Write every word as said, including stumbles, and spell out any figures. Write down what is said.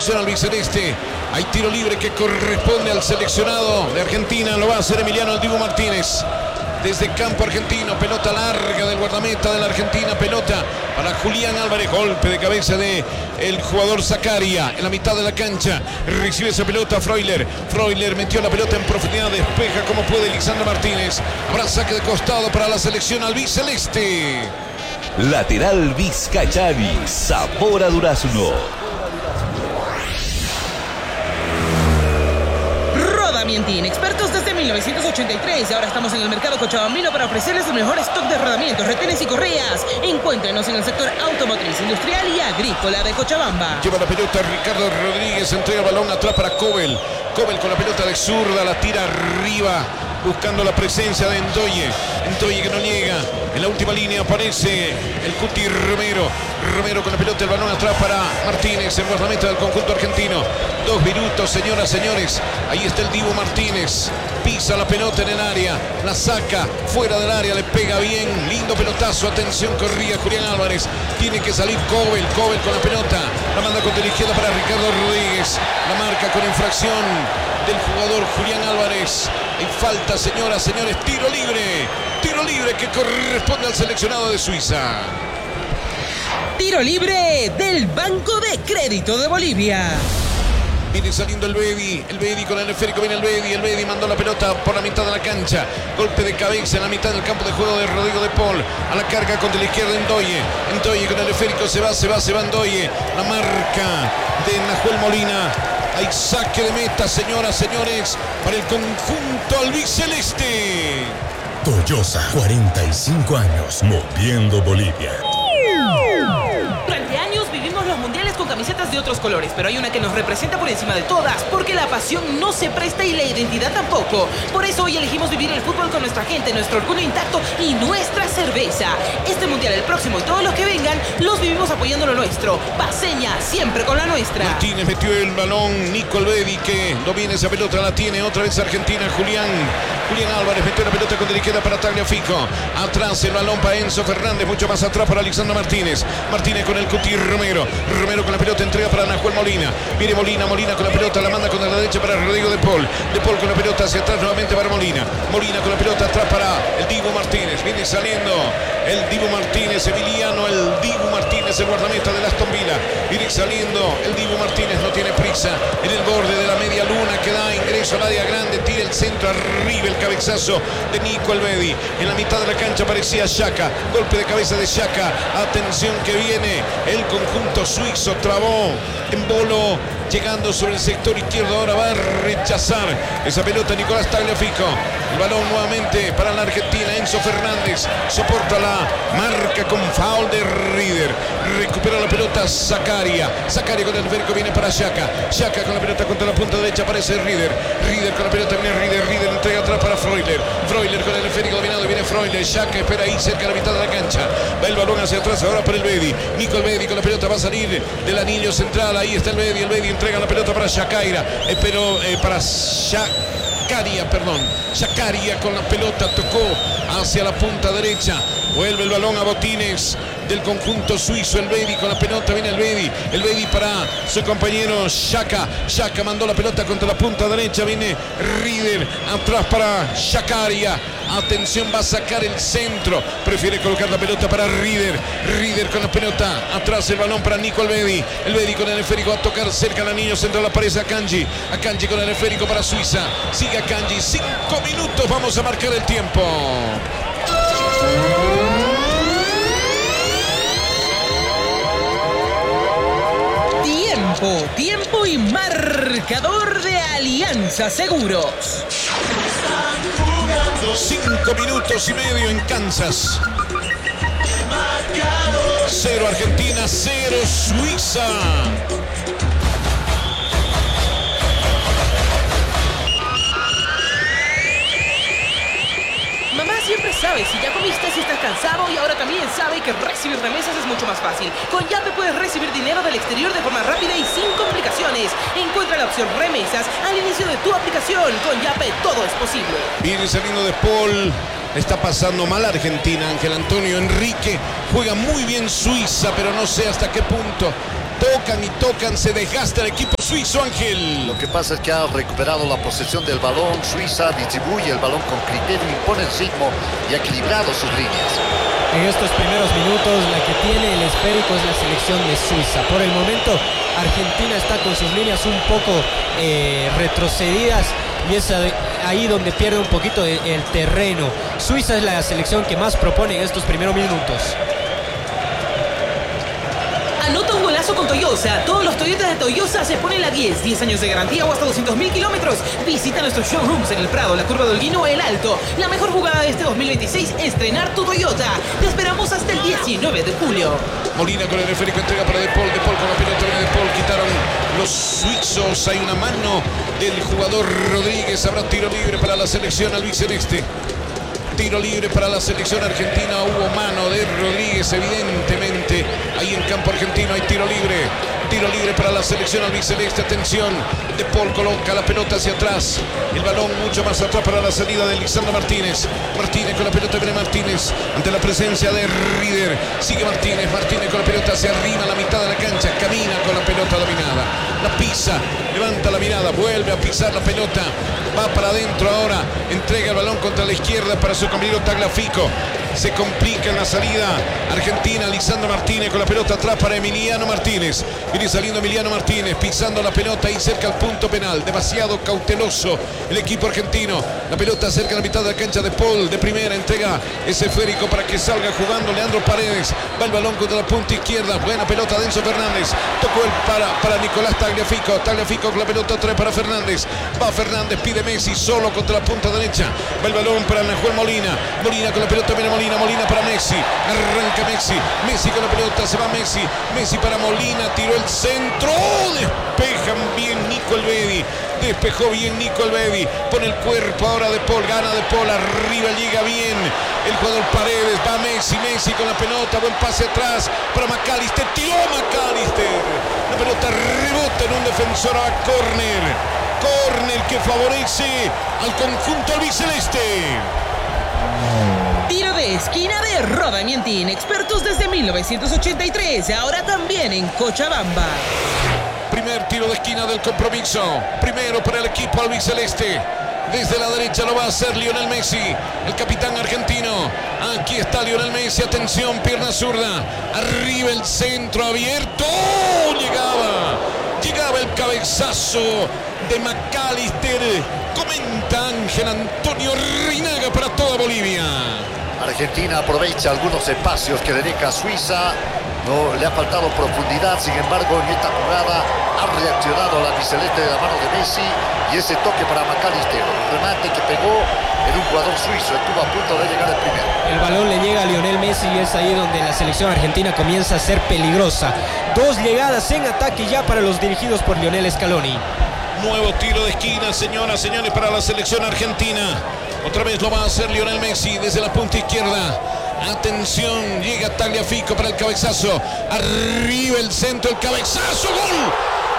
selección albiceleste. Hay tiro libre que corresponde al seleccionado de Argentina. Lo va a hacer Emiliano El Dibu Martínez. Desde campo argentino, pelota larga del guardameta de la Argentina, pelota para Julián Álvarez, golpe de cabeza de el jugador Zakaria en la mitad de la cancha, recibe esa pelota Freuler, Freuler metió la pelota en profundidad, despeja como puede Lisandro Martínez, habrá saque de costado para la selección albiceleste. Lateral Vizcachari, sabor a durazno. Rodamientín, expertos desde mil novecientos ochenta y tres. Ahora estamos en el mercado cochabambino para ofrecerles el mejor stock de rodamientos, retenes y correas. Encuéntrenos en el sector automotriz, industrial y agrícola de Cochabamba. Lleva la pelota Ricardo Rodríguez, entrega el balón atrás para Kobel. Kobel con la pelota de zurda, la tira arriba, buscando la presencia de Ndoye. Ndoye que no llega. En la última línea aparece el Cuti Romero. Romero con la pelota, el balón atrás para Martínez, el guardameta del conjunto argentino. Dos minutos, señoras, señores. Ahí está el Dibu Martínez. Pisa la pelota en el área, la saca fuera del área, le pega bien. Lindo pelotazo, atención, corría Julián Álvarez. Tiene que salir Kobel, Kobel con la pelota. La manda contra la izquierda para Ricardo Rodríguez. La marca con infracción del jugador Julián Álvarez. Hay falta, señoras, señores. Tiro libre. Tiro libre que corresponde al seleccionado de Suiza. Tiro libre del Banco de Crédito de Bolivia. Viene saliendo el Bedi, el Bedi con el esférico, viene el Bedi, el Bedi mandó la pelota por la mitad de la cancha, golpe de cabeza en la mitad del campo de juego de Rodrigo de Paul, a la carga contra la izquierda Ndoye, Ndoye con el esférico, se va, se va, se va Ndoye, la marca de Nahuel Molina, hay saque de meta, señoras, señores, para el conjunto albiceleste. Toyosa, cuarenta y cinco años, moviendo Bolivia. Durante años vivimos los mundiales con camisetas de otros colores, pero hay una que nos representa por encima de todas, porque la pasión no se presta y la identidad tampoco. Por eso hoy elegimos vivir el fútbol con nuestra gente, nuestro orgullo intacto y nuestra cerveza. Este mundial, el próximo y todos los que vengan, los vivimos apoyando lo nuestro. Paseña, siempre con la nuestra. Martínez metió el balón, Nico Bedi que domina esa pelota, la tiene otra vez Argentina, Julián. Julián Álvarez metió la pelota con la izquierda para Tagliafico. Atrás el balón para Enzo Fernández, mucho más atrás para Lisandro Martínez. Martínez con el Cuti Romero. Romero con la pelota, entrega para Nahuel Molina. Viene Molina, Molina con la pelota, la manda con la derecha para Rodrigo de Paul. De Paul con la pelota hacia atrás nuevamente para Molina. Molina con la pelota atrás para el Dibu Martínez. Viene saliendo el Dibu Martínez, Emiliano, el Dibu Martínez, el guardameta de Aston Villa. Viene saliendo el Dibu Martínez, no tiene prisa. En el borde de la media luna que da ingreso al área grande, tira el centro arriba, el cabezazo de Nico Bedi. En la mitad de la cancha aparecía Xhaka, golpe de cabeza de Xhaka. Atención que viene el conjunto suizo, trabó en bolo, llegando sobre el sector izquierdo, ahora va a rechazar esa pelota Nicolás Tagliafico. El balón nuevamente para la Argentina, Enzo Fernández soporta la marca con foul de Rieder, recupera la pelota Zakaria, Zakaria con el esférico, viene para Xhaka, Xhaka con la pelota contra la punta derecha, aparece Rieder, Rieder con la pelota, viene Rieder, Rieder entrega atrás para Freuler, Freuler con el esférico dominado, viene Freuler, Xhaka espera ahí cerca de la mitad de la cancha, va el balón hacia atrás ahora para el Bedi, Nico Bedi con la pelota va a salir del anillo central, ahí está el Bedi, el Bedi entrega la pelota para Xhakaira, eh, pero eh, para Xhakaria, perdón, Xhakaria con la pelota tocó hacia la punta derecha, vuelve el balón a botines del conjunto suizo, el Bedi con la pelota, viene el Bedi, el Bedi para su compañero Xhaka, Xhaka mandó la pelota contra la punta derecha, viene Rieder, atrás para Xhakaria, atención, va a sacar el centro, prefiere colocar la pelota para Rieder, Rieder con la pelota, atrás el balón para Nico Bedi, el Bedi con el esférico va a tocar cerca del anillo central, aparece Akanji, Akanji con el esférico para Suiza, sigue Akanji, cinco minutos, vamos a marcar el tiempo. Tiempo, tiempo y marcador de Alianza Seguros. Cinco minutos y medio en Kansas. Cero Argentina, cero Suiza. Mamá siempre sabe si ya comiste, si estás cansado, y ahora también sabe que recibir remesas es mucho más fácil. Con Yape puedes recibir dinero del exterior de forma rápida y sin complicaciones. Encuentra la opción remesas al inicio de tu aplicación. Con Yape todo es posible. Viene saliendo de Paul. Está pasando mal Argentina. Ángel Antonio Enrique juega muy bien Suiza, pero no sé hasta qué punto Tocan y tocan, se desgasta el equipo suizo, Ángel. Lo que pasa es que ha recuperado la posesión del balón. Suiza distribuye el balón con criterio, impone el ritmo y ha equilibrado sus líneas. En estos primeros minutos la que tiene el esférico es la selección de Suiza. Por el momento Argentina está con sus líneas un poco eh, retrocedidas y es ahí donde pierde un poquito de, el terreno. Suiza es la selección que más propone en estos primeros minutos. Anota un golazo con Toyosa. Todos los Toyotas de Toyosa se ponen la diez. diez años de garantía o hasta doscientos mil kilómetros. Visita nuestros showrooms en El Prado, la Curva de Holguín o El Alto. La mejor jugada de este dos mil veintiséis, estrenar tu Toyota. Te esperamos hasta el diecinueve de julio. Molina con el esférico, entrega para De Paul. De Paul con la pelota, viene De Paul. Quitaron los suizos. Hay una mano del jugador Rodríguez. Habrá tiro libre para la selección albiceleste. Tiro libre para la selección argentina. Hubo mano de Rodríguez, evidentemente. Ahí en campo argentino hay tiro libre. Tiro libre para la selección albiceleste. Atención. De Paul coloca la pelota hacia atrás. El balón mucho más atrás para la salida de Lisandro Martínez. Martínez con la pelota, viene Martínez. Ante la presencia de Rieder. Sigue Martínez. Martínez con la pelota hacia arriba, a la mitad de la cancha. Camina con la pelota dominada. La pisa. Levanta la mirada. Vuelve a pisar la pelota. Va para adentro ahora. Entrega el balón contra la izquierda para su compañero Tagliafico. Se complica en la salida Argentina. Lisandro Martínez con la pelota atrás para Emiliano Martínez. Viene saliendo Emiliano Martínez pisando la pelota ahí cerca al punto penal. Demasiado cauteloso el equipo argentino. La pelota cerca de la mitad de la cancha. De Paul de primera entrega ese esférico para que salga jugando Leandro Paredes. Va el balón contra la punta izquierda. Buena pelota de Enzo Fernández. Tocó el para, para Nicolás Tagliafico. Tagliafico con la pelota otra vez para Fernández. Va Fernández, pide Messi solo contra la punta derecha. Va el balón para Nahuel Molina. Molina con la pelota, viene Molina. Molina para Messi, arranca Messi, Messi con la pelota, se va Messi, Messi para Molina, tiró el centro, despejan bien Nico Elvedi, despejó bien Nico Elvedi, pone el cuerpo ahora De Paul, gana De Paul, arriba llega bien el jugador Paredes, va Messi, Messi con la pelota, buen pase atrás para McAllister, tiró McAllister, la pelota rebota en un defensor a córner, córner que favorece al conjunto albiceleste. Tiro de esquina de Roda Mientín, expertos desde mil novecientos ochenta y tres, ahora también en Cochabamba. Primer tiro de esquina del compromiso, primero para el equipo albiceleste. Desde la derecha lo va a hacer Lionel Messi, el capitán argentino. Aquí está Lionel Messi, atención, pierna zurda. Arriba el centro abierto, llegaba, llegaba el cabezazo de McAllister. Comenta Ángel Antonio Reinaga para toda Bolivia. Argentina aprovecha algunos espacios que le deja a Suiza. No le ha faltado profundidad, sin embargo en esta jugada ha reaccionado la albiceleste de la mano de Messi y ese toque para McAllister, un remate que pegó en un jugador suizo, estuvo a punto de llegar el primero. El balón le llega a Lionel Messi y es ahí donde la selección argentina comienza a ser peligrosa. Dos llegadas en ataque ya para los dirigidos por Lionel Scaloni. Nuevo tiro de esquina, señoras, señores, para la selección argentina. Otra vez lo va a hacer Lionel Messi desde la punta izquierda. Atención, llega Tagliafico para el cabezazo. Arriba el centro, el cabezazo, gol.